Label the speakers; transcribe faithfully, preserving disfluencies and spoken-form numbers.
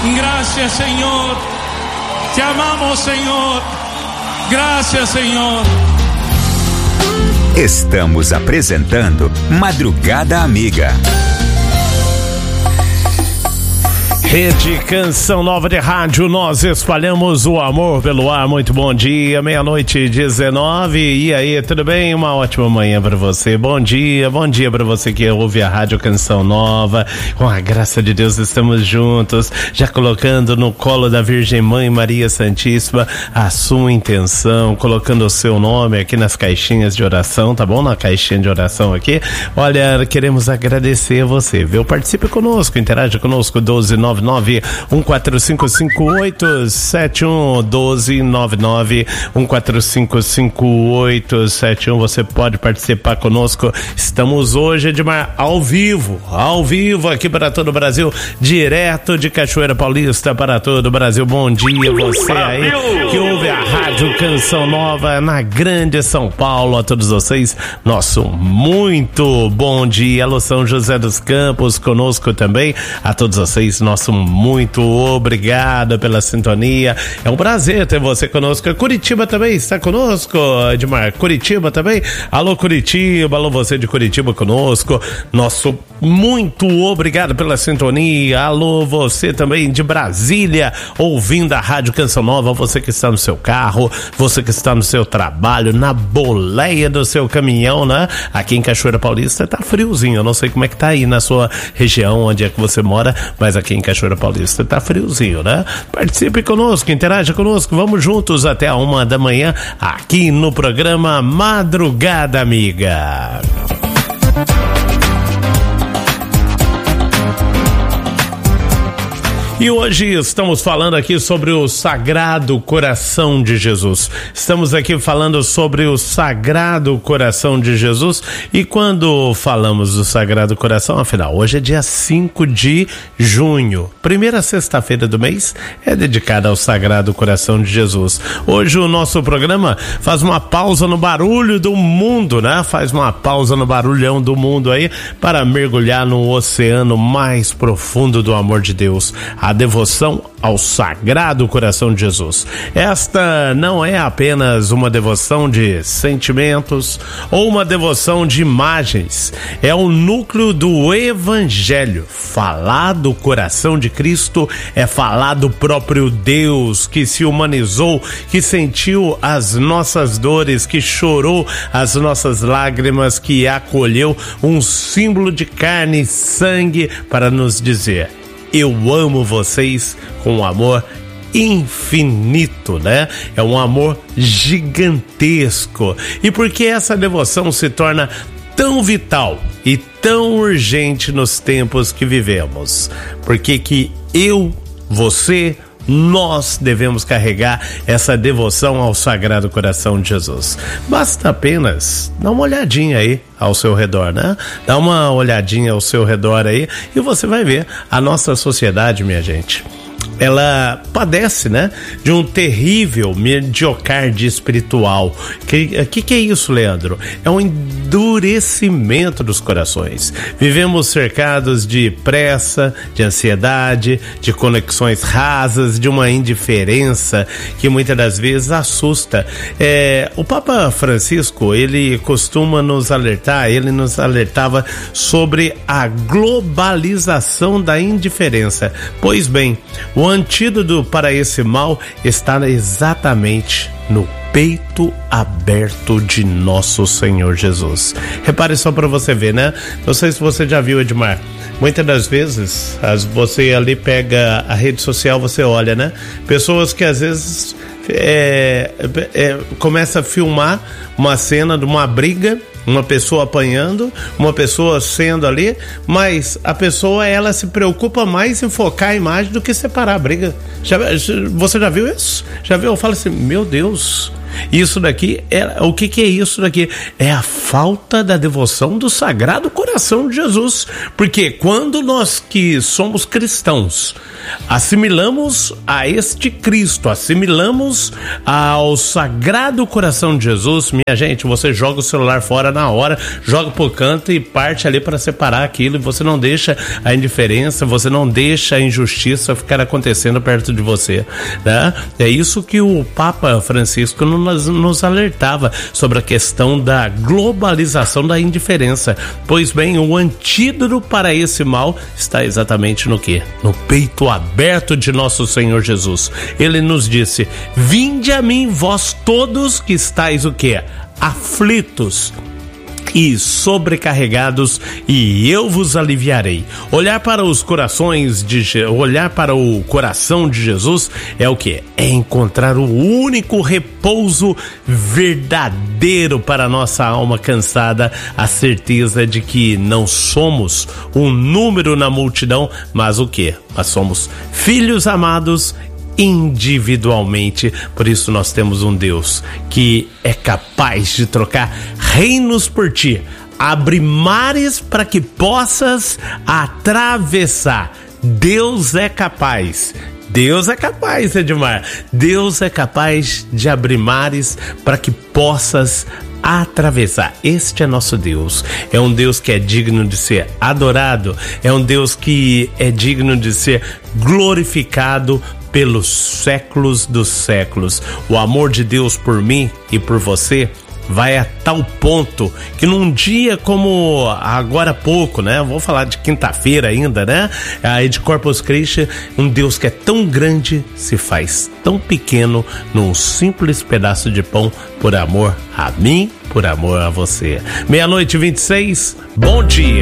Speaker 1: Gracias, Señor. Te amamos, Señor. Gracias, Señor.
Speaker 2: Estamos apresentando Madrugada Amiga.
Speaker 3: Rede Canção Nova de Rádio, nós espalhamos o amor pelo ar. Muito bom dia, meia-noite e dezenove. E aí, tudo bem? Uma ótima manhã pra você. Bom dia, bom dia pra você que ouve a Rádio Canção Nova. Com a graça de Deus estamos juntos, já colocando no colo da Virgem Mãe Maria Santíssima a sua intenção, colocando o seu nome aqui nas caixinhas de oração, tá bom? Na caixinha de oração aqui. Olha, queremos agradecer a você, viu? Participe conosco, interaja conosco, doze nove nove um quatro cinco cinco oito sete um, doze nove nove um quatro cinco cinco oito sete um. Você pode participar conosco. Estamos hoje, Edmar, ao vivo, ao vivo aqui para todo o Brasil, direto de Cachoeira Paulista para todo o Brasil. Bom dia, você aí que ouve a Rádio Canção Nova na Grande São Paulo. A todos vocês, nosso muito bom dia. Alô, São José dos Campos conosco também. A todos vocês, nosso muito obrigado pela sintonia. É um prazer ter você conosco. Curitiba também está conosco, Edmar. Curitiba também. Alô, Curitiba. Alô, você de Curitiba conosco. Nosso muito obrigado pela sintonia. Alô, você também de Brasília, ouvindo a Rádio Canção Nova. Você que está no seu carro, você que está no seu trabalho, na boleia do seu caminhão, né? Aqui em Cachoeira Paulista tá friozinho. Eu não sei como é que tá aí na sua região, onde é que você mora, mas aqui em Cachoeira Paulista tá friozinho, né? Participe conosco, interaja conosco, vamos juntos até a uma da manhã aqui no programa Madrugada Amiga. E hoje estamos falando aqui sobre o Sagrado Coração de Jesus. Estamos aqui falando sobre o Sagrado Coração de Jesus. E quando falamos do Sagrado Coração, afinal, hoje é dia cinco de junho. Primeira sexta-feira do mês é dedicada ao Sagrado Coração de Jesus. Hoje o nosso programa faz uma pausa no barulho do mundo, né? Faz uma pausa no barulhão do mundo aí para mergulhar no oceano mais profundo do amor de Deus. A devoção ao Sagrado Coração de Jesus. Esta não é apenas uma devoção de sentimentos ou uma devoção de imagens. É o núcleo do Evangelho. Falar do coração de Cristo é falar do próprio Deus que se humanizou, que sentiu as nossas dores, que chorou as nossas lágrimas, que acolheu um símbolo de carne e sangue para nos dizer: eu amo vocês com um amor infinito, né? É um amor gigantesco. E por que essa devoção se torna tão vital e tão urgente nos tempos que vivemos? Por que que eu, você, nós devemos carregar essa devoção ao Sagrado Coração de Jesus? Basta apenas dar uma olhadinha aí ao seu redor, né? Dá uma olhadinha ao seu redor aí e você vai ver a nossa sociedade, minha gente. Ela padece, né, de um terrível mediocárdia espiritual. Que, que que é isso, Leandro? É um endurecimento dos corações. Vivemos cercados de pressa, de ansiedade, de conexões rasas, de uma indiferença que muitas das vezes assusta. É, o Papa Francisco, ele costuma nos alertar, ele nos alertava sobre a globalização da indiferença. Pois bem, o antídoto para esse mal está exatamente no peito aberto de nosso Senhor Jesus. Repare só para você ver, né? Não sei se você já viu, Edmar. Muitas das vezes, as, você ali pega a rede social, você olha, né? Pessoas que às vezes é, é, começa a filmar uma cena de uma briga, uma pessoa apanhando, uma pessoa sendo ali, mas a pessoa, ela se preocupa mais em focar a imagem do que separar a briga. Já, você já viu isso? Já viu? Eu falo assim, meu Deus, Isso daqui, é, o que que é isso daqui? É a falta da devoção do Sagrado Coração de Jesus. Porque quando nós que somos cristãos assimilamos a este Cristo, assimilamos ao Sagrado Coração de Jesus, minha gente, você joga o celular fora na hora, joga pro canto e parte ali para separar aquilo, e você não deixa a indiferença, você não deixa a injustiça ficar acontecendo perto de você, né? É isso que o Papa Francisco nos, nos alertava sobre a questão da globalização da indiferença. Pois bem, o antídoto para esse mal está exatamente no quê? No peito aberto de nosso Senhor Jesus. Ele nos disse: vinde a mim vós todos que estáis o quê? Aflitos e sobrecarregados, e eu vos aliviarei. Olhar para os corações de olhar para o coração de Jesus é o que? É encontrar o único repouso verdadeiro para a nossa alma cansada, a certeza de que não somos um número na multidão, mas o que? Mas somos filhos amados individualmente. Por isso nós temos um Deus que é capaz de trocar reinos por ti, abre mares para que possas atravessar. Deus é capaz. Deus é capaz, Edmar. Deus é capaz de abrir mares para que possas atravessar. Este é nosso Deus. É um Deus que é digno de ser adorado. É um Deus que é digno de ser glorificado pelos séculos dos séculos. O amor de Deus por mim e por você vai a tal ponto que num dia como agora há pouco, né? Vou falar de quinta-feira ainda, né? Aí de Corpus Christi, um Deus que é tão grande se faz tão pequeno num simples pedaço de pão por amor a mim, por amor a você. Meia-noite e vinte e seis, bom dia.